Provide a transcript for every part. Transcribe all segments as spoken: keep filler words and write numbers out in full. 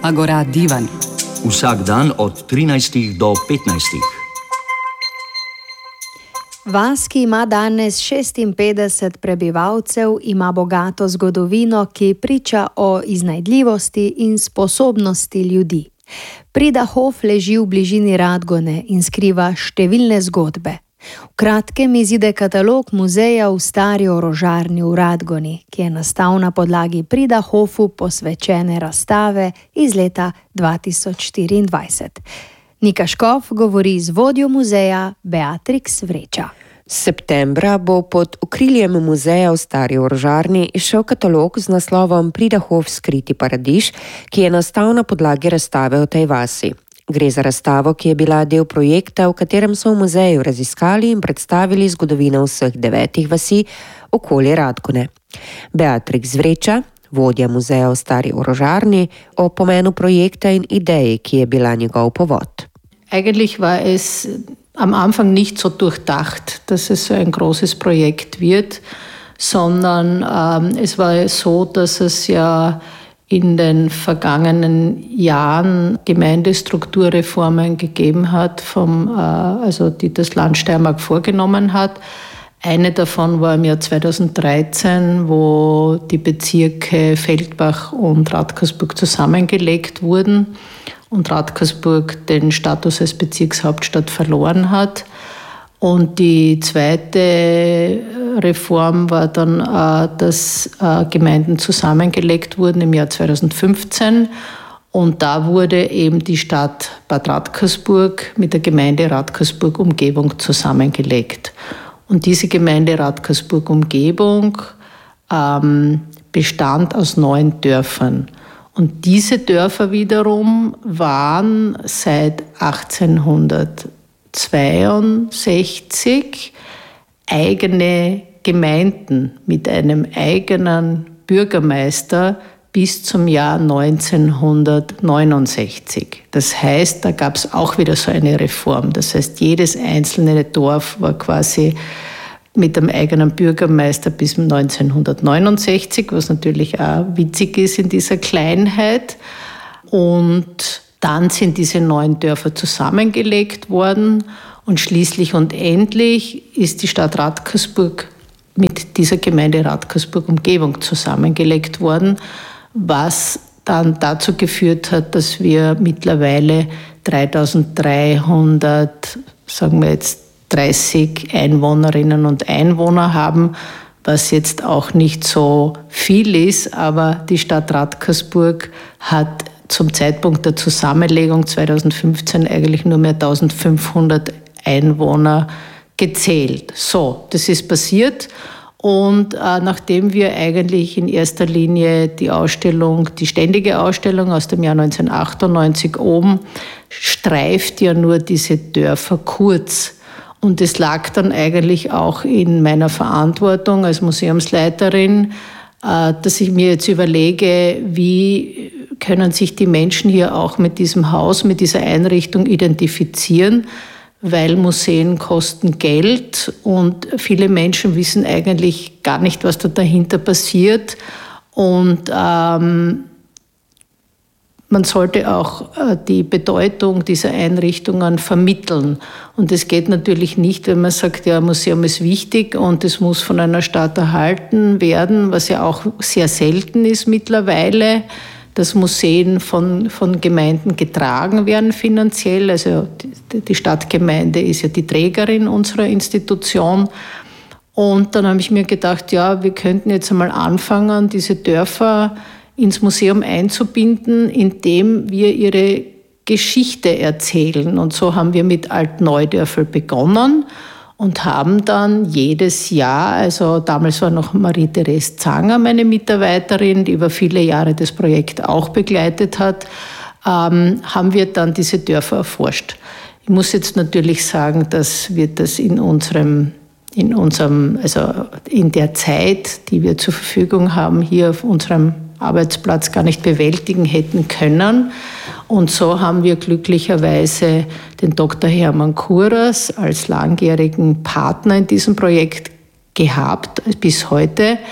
Agora Divan. Vsak dan od trinajstih do petnajstih. Vas, ki ima danes šestinpetdeset prebivalcev, ima bogato zgodovino, ki priča o iznajdljivosti in sposobnosti ljudi. Pridahof leži v bližini Radgone in skriva številne zgodbe. V kratkem izide katalog muzeja v stari orožarni v Radgoni, ki je nastal na podlagi Pridahofu posvečene razstave iz leta dva tisoč štiriindvajset. Nika Škof govori z vodjo muzeja Beatrix Vreča. Septembra bo pod okriljem muzeja v stari orožarni izšel katalog z naslovom Pridahov skriti paradiž, ki je nastal na podlagi razstave o tej vasi. Gre za razstavo, ki je bila del projekta, v katerem so v muzeju raziskali in predstavili zgodovino vseh devetih vasi okoli Radgone. Beatrix Vreča, vodja muzeja v stari orožarni, o pomenu projekta in ideji, ki je bila njegov povod. Eigentlich war es am Anfang nicht so durchdacht, dass es so ein großes Projekt wird, sondern ähm, es war so, dass es ja in den vergangenen Jahren Gemeindestrukturreformen gegeben hat, vom, äh, also die das Land Steiermark vorgenommen hat. Eine davon war im Jahr zweitausenddreizehn, wo die Bezirke Feldbach und Radkersburg zusammengelegt wurden und Radkersburg den Status als Bezirkshauptstadt verloren hat. Und die zweite Reform war dann, dass Gemeinden zusammengelegt wurden im Jahr zweitausendfünfzehn. Und da wurde eben die Stadt Bad Radkersburg mit der Gemeinde Radkersburg-Umgebung zusammengelegt. Und diese Gemeinde Radkersburg-Umgebung ähm, bestand aus neun Dörfern. Und diese Dörfer wiederum waren seit achtzehnhundertzweiundsechzig eigene Gemeinden mit einem eigenen Bürgermeister bis zum Jahr neunzehnhundertneunundsechzig. Das heißt, da gab es auch wieder so eine Reform. Das heißt, jedes einzelne Dorf war quasi mit einem eigenen Bürgermeister bis neunzehnhundertneunundsechzig, was natürlich auch witzig ist in dieser Kleinheit. Und dann sind diese neun Dörfer zusammengelegt worden und schließlich und endlich ist die Stadt Radkersburg mit dieser Gemeinde Radkersburg-Umgebung zusammengelegt worden, was dann dazu geführt hat, dass wir mittlerweile dreitausenddreihundert, sagen wir jetzt, dreißig Einwohnerinnen und Einwohner haben, was jetzt auch nicht so viel ist, aber die Stadt Radkersburg hat zum Zeitpunkt der Zusammenlegung zweitausendfünfzehn eigentlich nur mehr eintausendfünfhundert Einwohner gezählt. So, das ist passiert. Und äh, nachdem wir eigentlich in erster Linie die Ausstellung, die ständige Ausstellung aus dem Jahr neunzehnhundertachtundneunzig oben, streift ja nur diese Dörfer kurz. Und es lag dann eigentlich auch in meiner Verantwortung als Museumsleiterin, äh, dass ich mir jetzt überlege, wie können sich die Menschen hier auch mit diesem Haus, mit dieser Einrichtung identifizieren, weil Museen kosten Geld und viele Menschen wissen eigentlich gar nicht, was da dahinter passiert. Und ähm, man sollte auch äh, die Bedeutung dieser Einrichtungen vermitteln. Und es geht natürlich nicht, wenn man sagt, ja, ein Museum ist wichtig und es muss von einer Stadt erhalten werden, was ja auch sehr selten ist mittlerweile, dass Museen von, von Gemeinden getragen werden finanziell. Also die, die Stadtgemeinde ist ja die Trägerin unserer Institution. Und dann habe ich mir gedacht, ja, wir könnten jetzt einmal anfangen, diese Dörfer ins Museum einzubinden, indem wir ihre Geschichte erzählen. Und so haben wir mit Alt-Neudörfel begonnen und haben dann jedes Jahr, also damals war noch Marie-Therese Zanger meine Mitarbeiterin, die über viele Jahre das Projekt auch begleitet hat, ähm, haben wir dann diese Dörfer erforscht. Ich muss jetzt natürlich sagen, dass wir das in unserem, in unserem, also in der Zeit, die wir zur Verfügung haben, hier auf unserem Arbeitsplatz gar nicht bewältigen hätten können. Und so haben wir glücklicherweise den Doktor Hermann Kuras als langjährigen Partner in diesem Projekt gehabt, bis heute.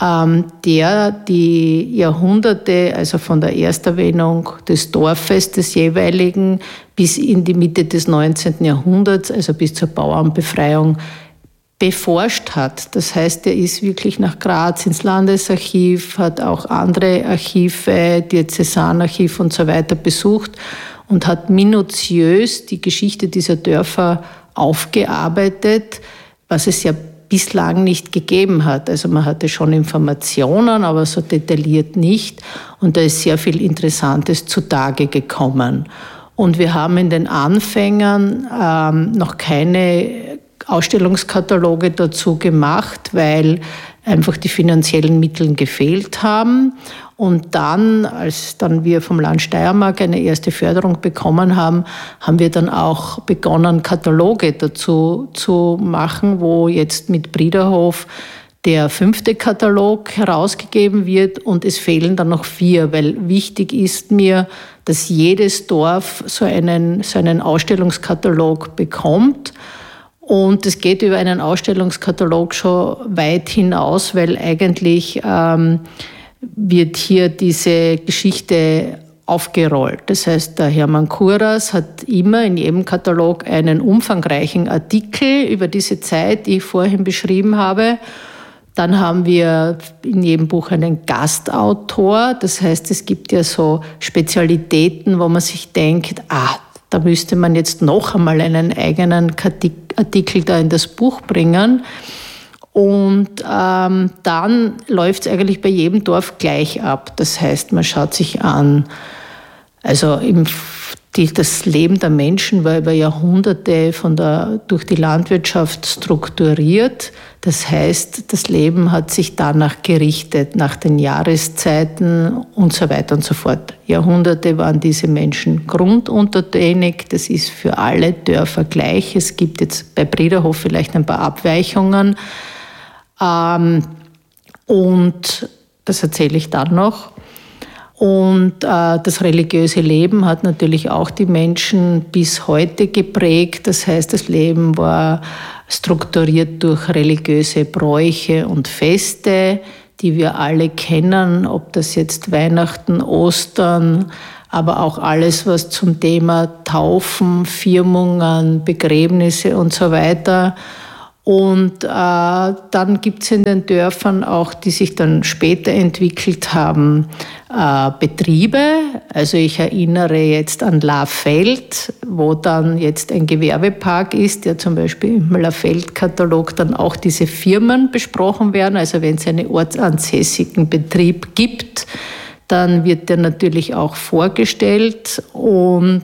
ähm, der die Jahrhunderte, also von der Ersterwähnung des Dorfes des jeweiligen bis in die Mitte des neunzehnten Jahrhunderts, also bis zur Bauernbefreiung, beforscht hat. Das heißt, er ist wirklich nach Graz ins Landesarchiv, hat auch andere Archive, Diözesanarchiv und so weiter besucht und hat minutiös die Geschichte dieser Dörfer aufgearbeitet, was es ja bislang nicht gegeben hat. Also man hatte schon Informationen, aber so detailliert nicht. Und da ist sehr viel Interessantes zutage gekommen. Und wir haben in den Anfängen ähm, noch keine Ausstellungskataloge dazu gemacht, weil einfach die finanziellen Mittel gefehlt haben. Und dann, als dann wir vom Land Steiermark eine erste Förderung bekommen haben, haben wir dann auch begonnen, Kataloge dazu zu machen, wo jetzt mit Briederhof der fünfte Katalog herausgegeben wird und es fehlen dann noch vier, weil wichtig ist mir, dass jedes Dorf so einen, so einen Ausstellungskatalog bekommt. Und es geht über einen Ausstellungskatalog schon weit hinaus, weil eigentlich ähm, wird hier diese Geschichte aufgerollt. Das heißt, der Hermann Kuras hat immer in jedem Katalog einen umfangreichen Artikel über diese Zeit, die ich vorhin beschrieben habe. Dann haben wir in jedem Buch einen Gastautor. Das heißt, es gibt ja so Spezialitäten, wo man sich denkt, ah, da müsste man jetzt noch einmal einen eigenen Artikel da in das Buch bringen. Und ähm, dann läuft es eigentlich bei jedem Dorf gleich ab. Das heißt, man schaut sich an, also im, die, das Leben der Menschen war über Jahrhunderte von der, durch die Landwirtschaft strukturiert. Das heißt, das Leben hat sich danach gerichtet, nach den Jahreszeiten und so weiter und so fort. Jahrhunderte waren diese Menschen grunduntertänig. Das ist für alle Dörfer gleich. Es gibt jetzt bei Briederhof vielleicht ein paar Abweichungen. Ähm, und das erzähle ich dann noch. Und äh, das religiöse Leben hat natürlich auch die Menschen bis heute geprägt. Das heißt, das Leben war strukturiert durch religiöse Bräuche und Feste, die wir alle kennen, ob das jetzt Weihnachten, Ostern, aber auch alles, was zum Thema Taufen, Firmungen, Begräbnisse und so weiter. Und äh, dann gibt es in den Dörfern auch, die sich dann später entwickelt haben, äh, Betriebe. Also ich erinnere jetzt an Lafeld, wo dann jetzt ein Gewerbepark ist, der zum Beispiel im Lafeld-Katalog dann auch diese Firmen besprochen werden. Also wenn es einen ortsansässigen Betrieb gibt, dann wird der natürlich auch vorgestellt und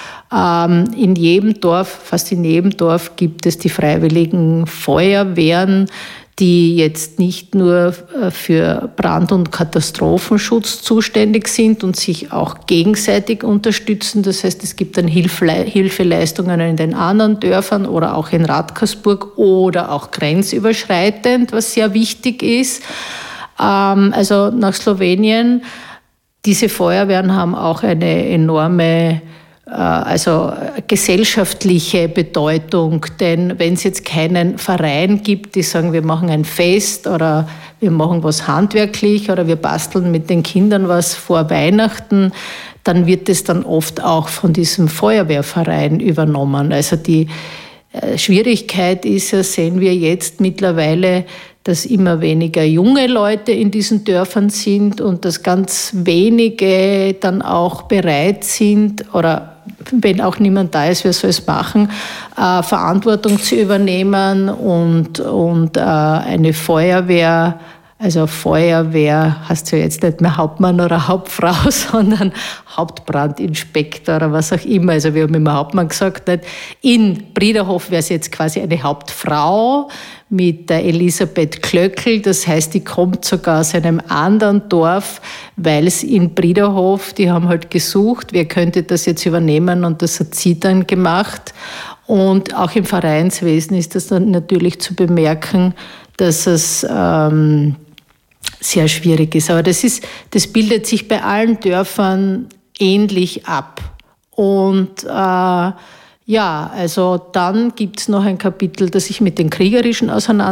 in jedem Dorf, fast in jedem Dorf gibt es die freiwilligen Feuerwehren, die jetzt nicht nur für Brand- und Katastrophenschutz zuständig sind und sich auch gegenseitig unterstützen. Das heißt, es gibt dann Hilfeleistungen in den anderen Dörfern oder auch in Radkersburg oder auch grenzüberschreitend, was sehr wichtig ist. Also nach Slowenien, diese Feuerwehren haben auch eine enorme also gesellschaftliche Bedeutung, denn wenn es jetzt keinen Verein gibt, die sagen, wir machen ein Fest oder wir machen was handwerklich oder wir basteln mit den Kindern was vor Weihnachten, dann wird es dann oft auch von diesem Feuerwehrverein übernommen. Also die Schwierigkeit ist ja, sehen wir jetzt mittlerweile, dass immer weniger junge Leute in diesen Dörfern sind und dass ganz wenige dann auch bereit sind oder wenn auch niemand da ist, wer soll es machen, äh, Verantwortung zu übernehmen und, und äh, eine Feuerwehr, also Feuerwehr heißt ja jetzt nicht mehr Hauptmann oder Hauptfrau, sondern Hauptbrandinspektor oder was auch immer. Also wir haben immer Hauptmann gesagt. Nicht? In Briederhof wäre es jetzt quasi eine Hauptfrau mit der Elisabeth Klöckl. Das heißt, die kommt sogar aus einem anderen Dorf, weil es in Briederhof, die haben halt gesucht, wer könnte das jetzt übernehmen und das hat sie dann gemacht. Und auch im Vereinswesen ist das dann natürlich zu bemerken, dass es ähm, sehr schwierig ist. Aber das ist, das bildet sich bei allen Dörfern ähnlich ab. Und äh, Ja, also dann gibt es noch ein Kapitel, das sich mit den kriegerischen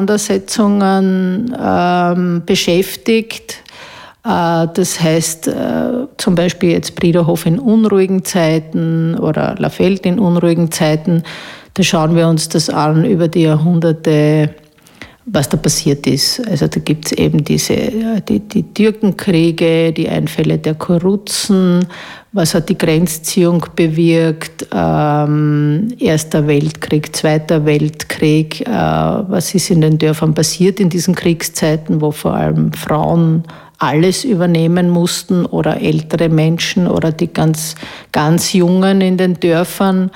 Auseinandersetzungen ähm, beschäftigt. Äh, das heißt äh, zum Beispiel jetzt Priederhof in unruhigen Zeiten oder Lafeld in unruhigen Zeiten. Da schauen wir uns das an über die Jahrhunderte, was da passiert ist. Also da gibt es eben diese, die, die Türkenkriege, die Einfälle der Kuruzen, was hat die Grenzziehung bewirkt, ähm, Erster Weltkrieg, Zweiter Weltkrieg, äh, was ist in den Dörfern passiert in diesen Kriegszeiten, wo vor allem Frauen alles übernehmen mussten oder ältere Menschen oder die ganz, ganz Jungen in den Dörfern.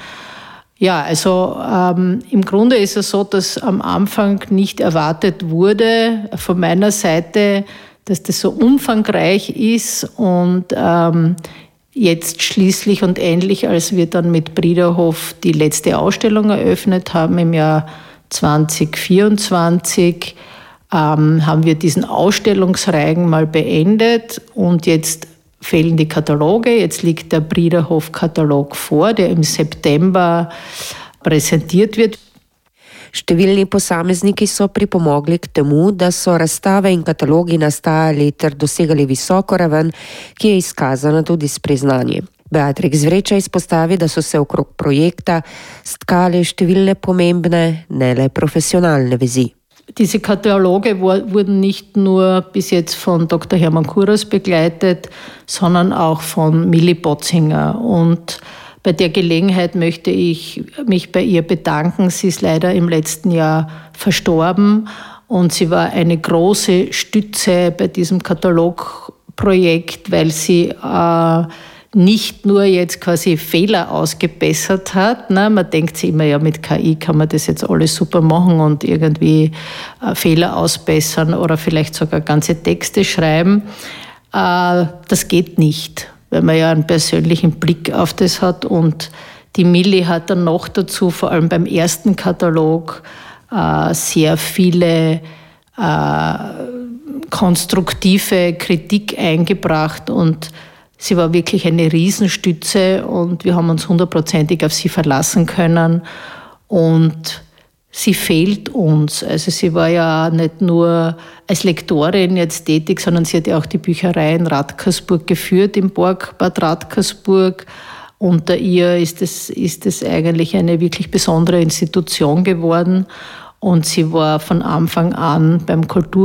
Ja, also ähm, im Grunde ist es so, dass am Anfang nicht erwartet wurde von meiner Seite, dass das so umfangreich ist und ähm, jetzt schließlich und endlich, als wir dann mit Priederhof die letzte Ausstellung eröffnet haben im Jahr zwanzig vierundzwanzig, ähm, haben wir diesen Ausstellungsreigen mal beendet und jetzt fehlen die Kataloge. Jetzt liegt der Priederhof-Katalog vor, der im September präsentiert wird. Številni posamezniki so pripomogli k temu, da so razstave in katalogi nastajali ter dosegali visoko raven, ki je izkazana tudi s priznanji. Beatrix Vreča izpostavi, da so se okrog projekta stkale številne pomembne, ne le profesionalne vezi. Diese Kataloge wurden nicht nur bis jetzt von Doktor Hermann Kuras begleitet, sondern auch von Milli Botzinger. Und bei der Gelegenheit möchte ich mich bei ihr bedanken. Sie ist leider im letzten Jahr verstorben und sie war eine große Stütze bei diesem Katalogprojekt, weil sie äh, nicht nur jetzt quasi Fehler ausgebessert hat. Ne? Man denkt sich immer, ja, mit K I kann man das jetzt alles super machen und irgendwie äh, Fehler ausbessern oder vielleicht sogar ganze Texte schreiben. Äh, das geht nicht, weil man ja einen persönlichen Blick auf das hat. Und die Milli hat dann noch dazu, vor allem beim ersten Katalog, äh, sehr viele äh, konstruktive Kritik eingebracht und sie war wirklich eine Riesenstütze und wir haben uns hundertprozentig auf sie verlassen können und sie fehlt uns. Also sie war ja nicht nur als Lektorin jetzt tätig, sondern sie hat ja auch die Bücherei in Radkersburg geführt, im Borgbad Radkersburg. Unter ihr ist es, ist es eigentlich eine wirklich besondere Institution geworden und sie war von Anfang an beim Kultur